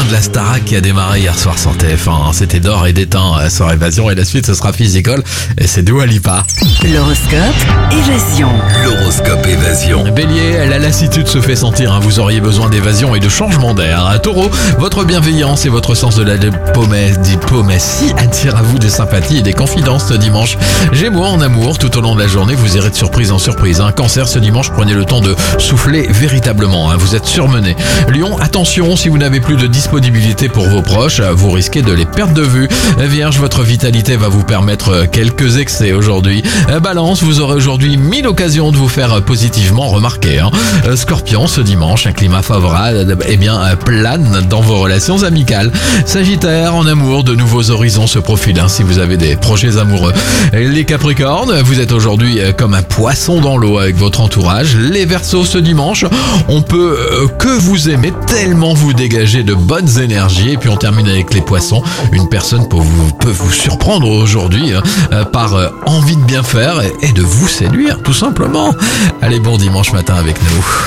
de la Starac qui a démarré hier soir sur TF1. C'était d'or et d'éteint sur Évasion et la suite ce sera Physical et c'est Dua Lipa. L'horoscope Évasion. L'horoscope Évasion. Bélier, la lassitude se fait sentir, vous auriez besoin d'évasion et de changement d'air. Taureau, votre bienveillance et votre sens de la diplomatie attirent à vous des sympathies et des confidences ce dimanche. Gémeaux, en amour, tout au long de la journée, vous irez de surprise en surprise. Cancer, ce dimanche, prenez le temps de souffler véritablement, vous êtes surmené. Lion, attention, si vous n'avez plus de disponibilité pour vos proches, vous risquez de les perdre de vue. Vierge, votre vitalité va vous permettre quelques excès aujourd'hui. Balance, vous aurez aujourd'hui 1000 occasions de vous faire positivement remarquer. Scorpion, ce dimanche, un climat favorable plane dans vos relations amicales. Sagittaire, en amour, de nouveaux horizons se profilent si vous avez des projets amoureux. Les Capricornes, vous êtes aujourd'hui comme un poisson dans l'eau avec votre entourage. Les Verseaux, ce dimanche, on peut que vous aimer tellement vous dégagez de bonnes énergies. Et puis on termine avec les Poissons. Une personne peut vous surprendre aujourd'hui par envie de bien faire et de vous séduire, tout simplement. Allez, bon dimanche matin avec nous.